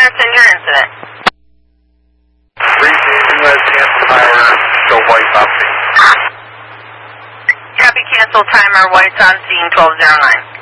minutes in your incident. 3 cancel timer, show white on scene. Copy, cancel timer, white's on scene, 1209.